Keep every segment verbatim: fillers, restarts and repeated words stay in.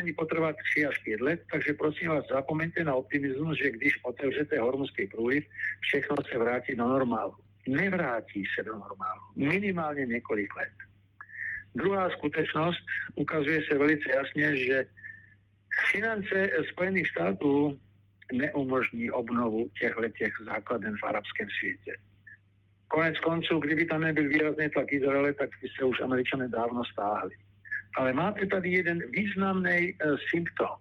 otevření potrvá tři až pět let, takže prosím vás, zapomeňte na optimismus, že když otevřete hormuzský průliv, všechno se vrátí do normálu. Nevrátí se do normálu. Minimálně několik let. Druhá skutečnost ukazuje se velice jasně, že finance Spojených států neumožní obnovu těchto těch základen v arabském světě. Konec konců, kdyby tam nebyl výrazný tlak Izraele, tak by se už Američané dávno stáhli. Ale máte tady jeden významný uh, symptom.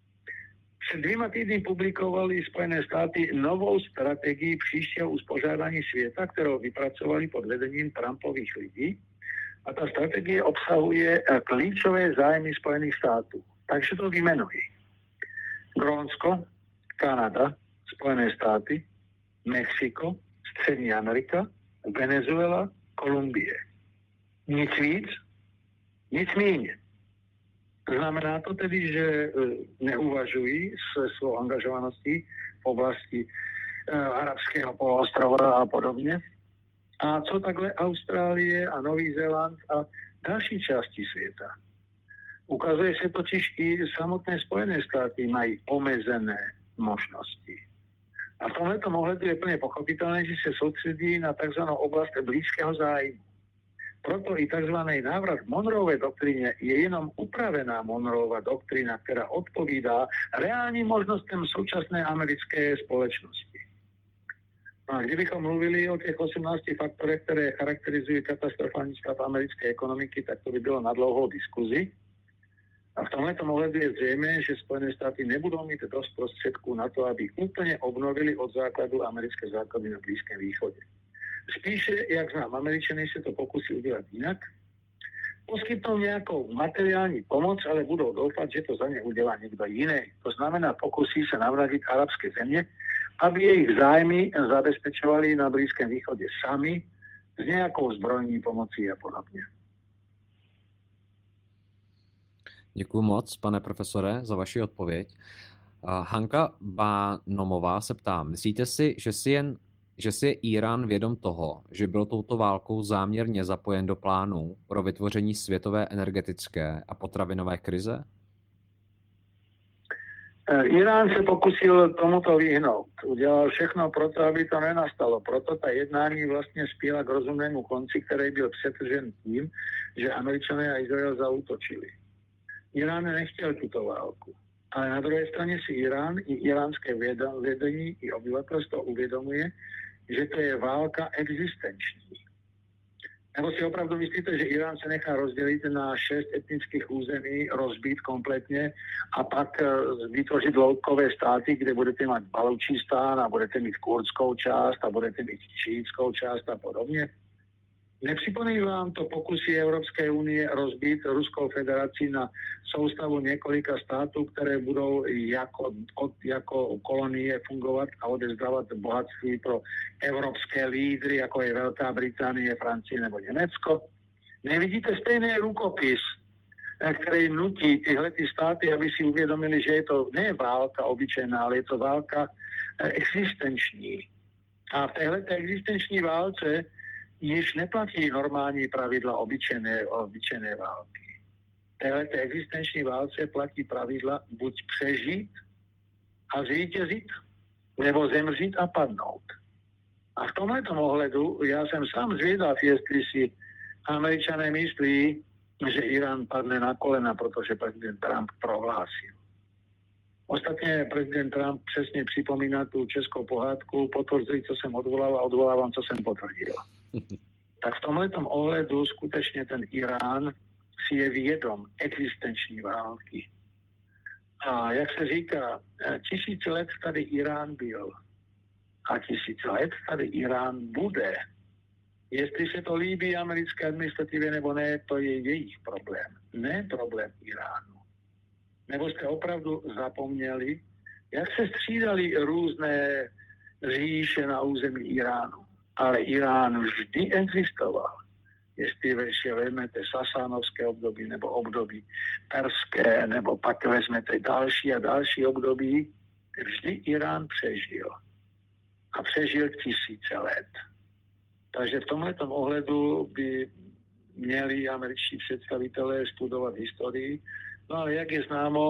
Před dvěma týdny publikovali Spojené státy novou strategii příštího uspořádání světa, kterou vypracovali pod vedením Trumpových lidí. A ta strategie obsahuje uh, klíčové zájmy Spojených států. Takže to vymenují. Grónsko, Kanada, Spojené státy, Mexiko, Střední Amerika, Venezuela, Kolumbie. Nic víc, nic míň. Znamená to tedy, že neuvažují se svou angažovaností v oblasti uh, arabského poloostrova a podobně. A co takhle Austrálie a Nový Zéland a další části světa? Ukazuje se totiž i samotné Spojené státy mají omezené možnosti. A v tomto ohledu je plně pochopitelné, že se soustředí na tzv. Oblast blízkého zájmu. Proto i tzv. Návrat k Monroevě doktríně je jenom upravená Monroeva doktrína, která odpovídá reálním možnostem současné americké společnosti. No a kdybychom mluvili o těch osemnácti faktorech, které charakterizují katastrofální stav americké ekonomiky, tak to by bylo na dlouhou diskuzi. A v tomto ohledu je zřejmé, že Spojené státy nebudou mít dost prostředků na to, aby úplně obnovili od základu americké základy na Blízkém východě. Spíše, jak znám Američany, se to pokusí udělat jinak. Poskytnou nějakou materiální pomoc, ale budou doufat, že to za ně udělá někdo jiný. To znamená, pokusí se navrátit arabské země, aby jejich zájmy zabezpečovali na Blízkém východě sami s nějakou zbrojní pomocí a podobně. Děkuji moc, pane profesore, za vaši odpověď. Hanka Bánomová se ptá, myslíte si, že si, jen, že si je Írán vědom toho, že byl touto válkou záměrně zapojen do plánů pro vytvoření světové energetické a potravinové krize? Irán se pokusil tomuto vyhnout. Udělal všechno pro to, aby to nenastalo. Proto ta jednání vlastně spěla k rozumnému konci, který byl přetržen tím, že Američané a Izrael zaútočili. Irán nechtěl tuto válku. Ale na druhé straně si Irán i iránské vedení i obyvatelstvo uvědomuje, že to je válka existenční. Nebo si opravdu myslíte, že Irán se nechá rozdělit na šest etnických území, rozbít kompletně a pak vytvořit loukové státy, kde budete mít Balučistán a budete mít kurdskou část a budete mít šíitskou část a podobně? Nepřipomíná vám to pokusy Evropské unie rozbít Ruskou federaci na soustavu několika států, které budou jako, od, jako kolonie fungovat a odevzdávat bohatství pro evropské lídry, jako je Velká Británie, Francie nebo Německo? Nevidíte stejný rukopis, který nutí tyhle ty státy, aby si uvědomili, že je to ne válka obyčejná, ale je to válka existenční. A v téhle existenční válce již neplatí normální pravidla obyčejné, obyčejné války. V této existenční válce platí pravidla buď přežít a zvítězit, nebo zemřít a padnout. A v tomto ohledu já jsem sám zvědav, jestli si Američané myslí, že Irán padne na kolena, protože prezident Trump prohlásil. Ostatně prezident Trump přesně připomíná tu českou pohádku, potvrzuji, co jsem odvolal a odvolávám, co jsem potvrdil. Tak v tomhletom ohledu skutečně ten Irán si je vědom existenční války. A jak se říká, tisíc let tady Irán byl a tisíc let tady Irán bude. Jestli se to líbí americké administrativě nebo ne, to je jejich problém. Ne problém Iránu. Nebo jste opravdu zapomněli, jak se střídali různé říše na území Iránu. Ale Irán vždy existoval. Jestli ještě vezmete sasánovské období nebo období perské, nebo pak vezmete další a další období, vždy Irán přežil. A přežil tisíce let. Takže v tomhletom ohledu by měli američtí představitelé studovat historii. No ale jak je známo,